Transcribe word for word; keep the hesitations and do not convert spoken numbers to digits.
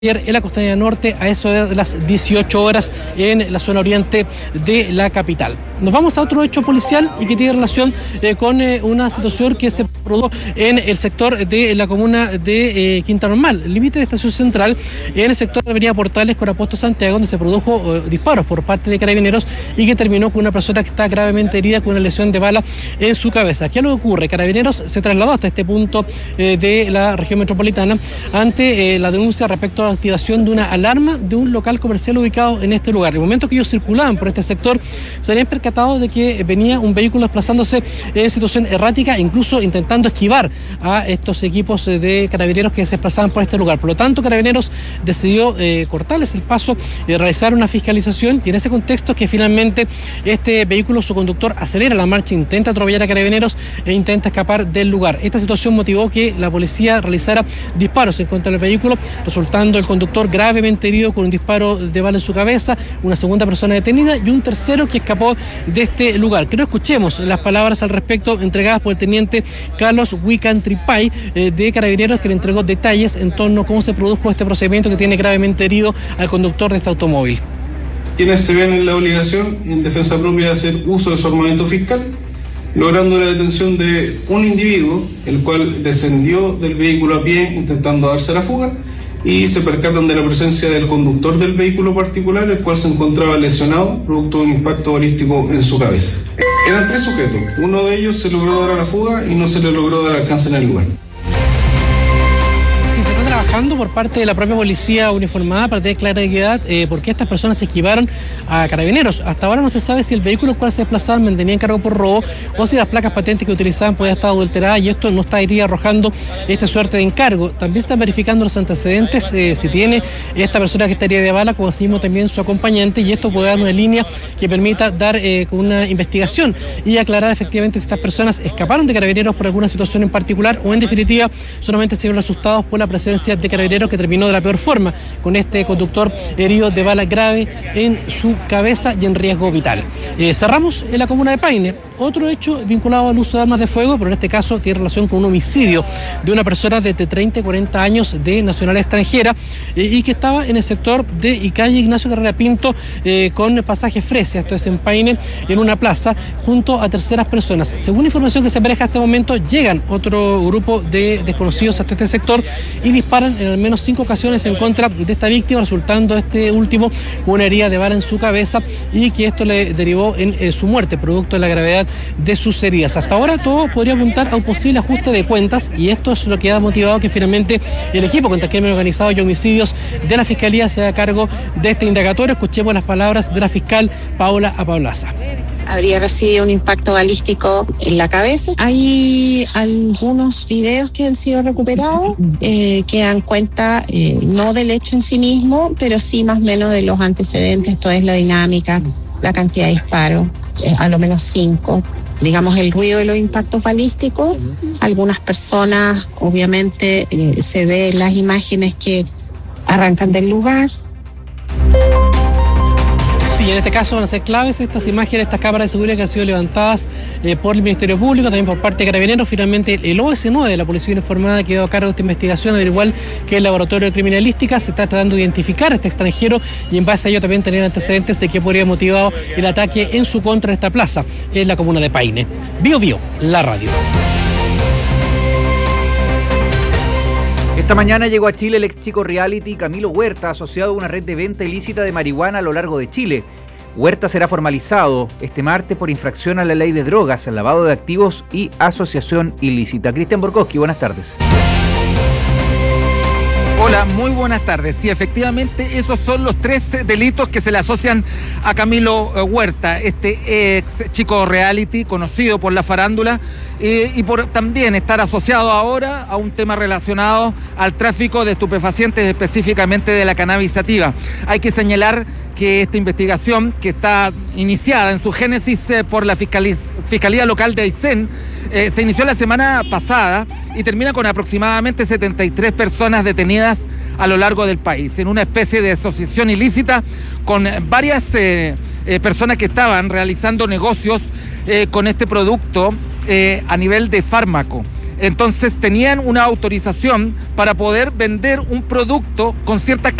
Ayer en la Costanera Norte a eso de las dieciocho horas en la zona oriente de la capital. Nos vamos a otro hecho policial y que tiene relación eh, con eh, una situación que se produjo en el sector de la comuna de eh, Quinta Normal, límite de Estación Central, en el sector de Avenida Portales con Apuesto Santiago, donde se produjo eh, disparos por parte de carabineros y que terminó con una persona que está gravemente herida con una lesión de bala en su cabeza. ¿Qué es lo que ocurre? Carabineros se trasladó hasta este punto eh, de la región metropolitana ante eh, la denuncia respecto a activación de una alarma de un local comercial ubicado en este lugar. En el momento que ellos circulaban por este sector, se habían percatado de que venía un vehículo desplazándose en situación errática, incluso intentando esquivar a estos equipos de carabineros que se desplazaban por este lugar. Por lo tanto, Carabineros decidió eh, cortarles el paso y realizar una fiscalización, y en ese contexto es que finalmente este vehículo, su conductor, acelera la marcha, intenta atropellar a Carabineros e intenta escapar del lugar. Esta situación motivó que la policía realizara disparos en contra del vehículo, resultando el conductor gravemente herido con un disparo de bala en su cabeza, una segunda persona detenida y un tercero que escapó de este lugar. Creo que escuchemos las palabras al respecto entregadas por el teniente Carlos Huicantripay eh, de Carabineros, que le entregó detalles en torno a cómo se produjo este procedimiento que tiene gravemente herido al conductor de este automóvil. Quienes se ven en la obligación, en defensa propia, de hacer uso de su armamento fiscal, logrando la detención de un individuo, el cual descendió del vehículo a pie intentando darse la fuga, y se percatan de la presencia del conductor del vehículo particular, el cual se encontraba lesionado producto de un impacto balístico en su cabeza. Eran tres sujetos, uno de ellos se logró dar a la fuga y no se le logró dar alcance en el lugar. Trabajando por parte de la propia policía uniformada para tener claridad eh, por qué estas personas se esquivaron a Carabineros. Hasta ahora no se sabe si el vehículo al cual se desplazaban mantenía encargo por robo o si las placas patentes que utilizaban podían estar adulteradas, y esto no estaría arrojando esta suerte de encargo. También se están verificando los antecedentes, eh, si tiene esta persona que estaría de bala, como así mismo también su acompañante, y esto puede dar una línea que permita dar eh, una investigación y aclarar efectivamente si estas personas escaparon de Carabineros por alguna situación en particular o en definitiva solamente se vieron asustados por la presencia de Carabineros, que terminó de la peor forma, con este conductor herido de bala grave en su cabeza y en riesgo vital. Eh, cerramos en la comuna de Paine, otro hecho vinculado al uso de armas de fuego, pero en este caso tiene relación con un homicidio de una persona de entre treinta y cuarenta años de nacionalidad extranjera eh, y que estaba en el sector de y calle Ignacio Carrera Pinto eh, con pasaje Fresia, esto es en Paine, en una plaza, junto a terceras personas. Según información que se maneja hasta este momento, llegan otro grupo de desconocidos hasta este sector y disparan en al menos cinco ocasiones en contra de esta víctima, resultando este último con una herida de bala en su cabeza y que esto le derivó en eh, su muerte, producto de la gravedad de sus heridas. Hasta ahora todo podría apuntar a un posible ajuste de cuentas, y esto es lo que ha motivado que finalmente el equipo contra el crimen organizado y homicidios de la Fiscalía se haga cargo de este indagatorio. Escuchemos las palabras de la fiscal Paola Apaulaza. Habría recibido un impacto balístico en la cabeza. Hay algunos videos que han sido recuperados eh, que dan cuenta eh, no del hecho en sí mismo, pero sí más o menos de los antecedentes, toda es la dinámica, la cantidad de disparos, eh, a lo menos cinco. Digamos, el ruido de los impactos balísticos. Algunas personas, obviamente, eh, se ven las imágenes que arrancan del lugar. Sí, en este caso van a ser claves estas imágenes, estas cámaras de seguridad que han sido levantadas eh, por el Ministerio Público, también por parte de Carabineros. Finalmente el O S nueve de la Policía Uniformada quedó a cargo de esta investigación, al igual que el Laboratorio de Criminalística. Se está tratando de identificar a este extranjero y en base a ello también tener antecedentes de qué podría haber motivado el ataque en su contra en esta plaza, en la comuna de Paine. Bio Bio, la radio. Esta mañana llegó a Chile el ex chico reality Camilo Huerta, asociado a una red de venta ilícita de marihuana a lo largo de Chile. Huerta será formalizado este martes por infracción a la ley de drogas, el lavado de activos y asociación ilícita. Cristian Borkowski, buenas tardes. Hola, muy buenas tardes. Sí, efectivamente, esos son los tres delitos que se le asocian a Camilo Huerta, este ex chico reality conocido por la farándula eh, y por también estar asociado ahora a un tema relacionado al tráfico de estupefacientes, específicamente de la cannabis sativa. Hay que señalar que esta investigación, que está iniciada en su génesis eh, por la Fiscalía, Fiscalía Local de Aysén, Eh, se inició la semana pasada y termina con aproximadamente setenta y tres personas detenidas a lo largo del país, en una especie de asociación ilícita con varias eh, eh, personas que estaban realizando negocios eh, con este producto eh, a nivel de fármaco. Entonces tenían una autorización para poder vender un producto con ciertas